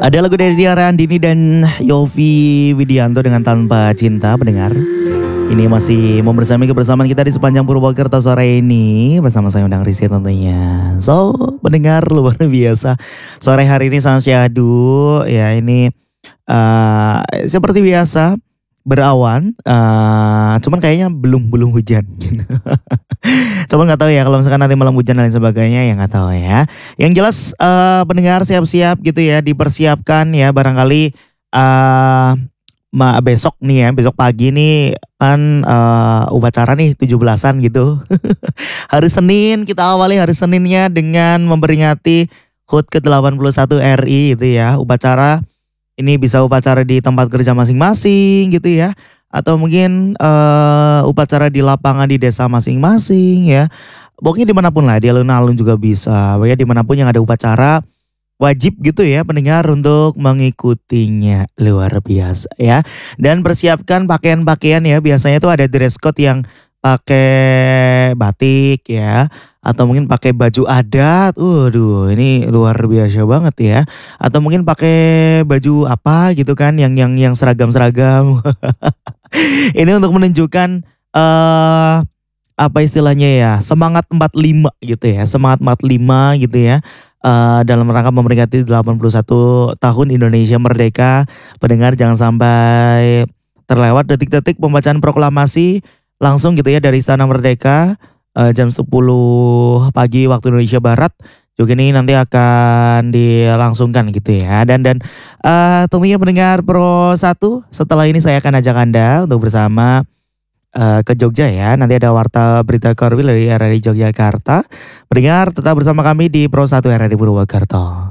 Ada lagu dari Tiara Andini dan Yofi Widianto dengan Tanpa Cinta, pendengar. Ini masih membersami kebersamaan kita di sepanjang Purwokerto sore ini bersama saya Undang Rizky tentunya. So, pendengar luar biasa. Sore hari ini sangat syahdu ya, ini seperti biasa berawan, cuman kayaknya belum hujan. Cuman nggak tahu ya kalau misalkan nanti malam hujan dan lain sebagainya, ya nggak tahu ya. Yang jelas pendengar siap-siap gitu ya, dipersiapkan ya, barangkali besok nih ya, besok pagi nih kan upacara nih 17-an gitu. Hari Senin, kita awali hari Seninnya dengan memperingati HUT ke-81 RI gitu ya. Upacara ini bisa upacara di tempat kerja masing-masing gitu ya. Atau mungkin upacara di lapangan di desa masing-masing ya. Pokoknya dimanapun lah, di alun-alun juga bisa. Pokoknya dimanapun yang ada upacara, wajib gitu ya pendengar untuk mengikutinya, luar biasa ya. Dan persiapkan pakaian-pakaian ya, biasanya tuh ada dress code yang pakai batik ya, atau mungkin pakai baju adat. Waduh, ini luar biasa banget ya. Atau mungkin pakai baju apa gitu kan, yang seragam-seragam. Ini untuk menunjukkan apa istilahnya ya, semangat 45 gitu ya, semangat 45 gitu ya. Dalam rangka memperingati 81 tahun Indonesia Merdeka. Pendengar jangan sampai terlewat detik-detik pembacaan proklamasi langsung gitu ya dari Istana Merdeka jam 10 pagi waktu Indonesia Barat. Juga ini nanti akan dilangsungkan gitu ya. Dan tentunya pendengar Pro 1, setelah ini saya akan ajak Anda untuk bersama ke Jogja ya. Nanti ada Warta Berita Korwil dari RRI Yogyakarta. Pendengar tetap bersama kami di Pro 1 RRI Purwokerto.